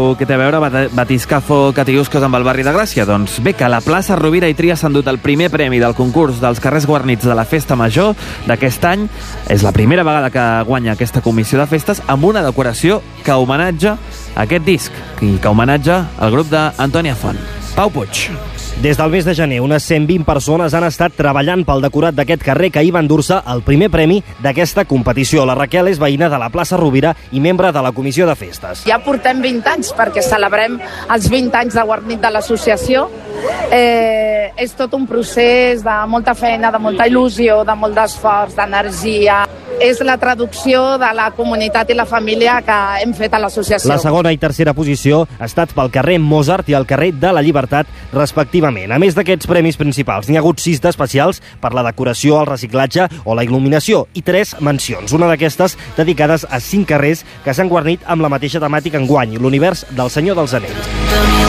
què té a veure Batiscafo Catiuscos amb el barri de Gràcia? Doncs bé, que la plaça Rovira i Tria s'ha endut el primer premi del concurs dels carrers guarnits de la Festa Major d'aquest any. És la primera vegada que guanya aquesta comissió de festes amb una decoració que homenatja aquest disc i que homenatja el grup d'Antònia Font. Pau Puig. Des del mes de gener, unes 120 persones han estat treballant pel decorat d'aquest carrer que ahir va endur-se el primer premi d'aquesta competició. La Raquel és veïna de la plaça Rovira i membre de la comissió de festes. Ja portem 20 anys perquè celebrem els 20 anys de guarnit de l'associació. És tot un procés de molta feina, de molta il·lusió, de molt d'esforç, d'energia. És la traducció de la comunitat i la família que hem fet a l'associació. La segona i tercera posició ha estat pel carrer Mozart i el carrer de la Llibertat, respectivament. A més d'aquests premis principals, n'hi ha hagut 6 d'especials per la decoració, el reciclatge o la il·luminació i 3 mencions. Una d'aquestes dedicades a 5 carrers que s'han guarnit amb la mateixa temàtica enguany, l'univers del Senyor dels Anells.